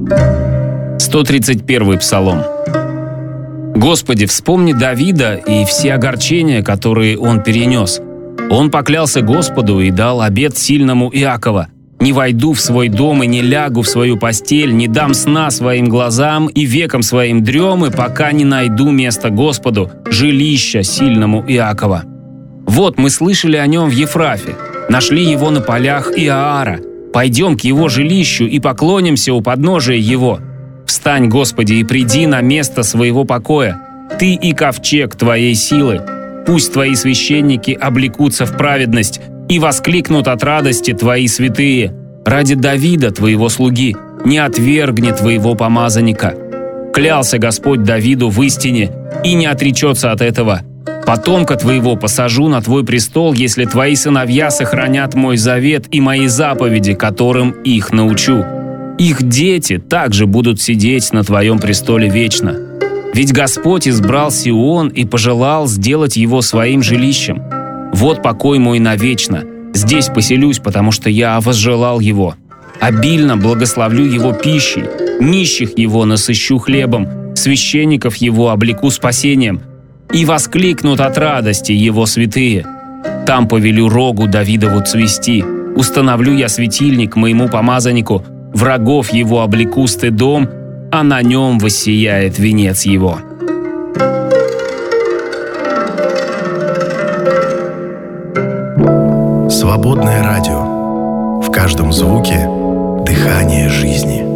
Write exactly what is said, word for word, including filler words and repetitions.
сто тридцать первый псалом. Господи, вспомни Давида и все огорчения, которые он перенес. Он поклялся Господу и дал обет сильному Иакова: «Не войду в свой дом и не лягу в свою постель, не дам сна своим глазам и векам своим дремы, пока не найду место Господу, жилища сильному Иакова». Вот мы слышали о нем в Ефрафе, нашли его на полях Иаара. Пойдем к его жилищу и поклонимся у подножия его. Встань, Господи, и приди на место своего покоя, Ты и ковчег Твоей силы. Пусть Твои священники облекутся в праведность и воскликнут от радости Твои святые. Ради Давида, Твоего слуги, не отвергни Твоего помазанника. Клялся Господь Давиду в истине и не отречется от этого. Потомка Твоего посажу на Твой престол, если Твои сыновья сохранят Мой завет и Мои заповеди, которым их научу. Их дети также будут сидеть на Твоем престоле вечно. Ведь Господь избрал Сион и пожелал сделать его своим жилищем. Вот покой мой навечно. Здесь поселюсь, потому что я возжелал его. Обильно благословлю его пищей, нищих его насыщу хлебом, священников его облеку спасением. И воскликнут от радости его святые. Там повелю рогу Давидову цвести, установлю я светильник моему помазаннику, врагов его облеку стыдом, а на нем воссияет венец его. Свободное радио. В каждом звуке дыхание жизни.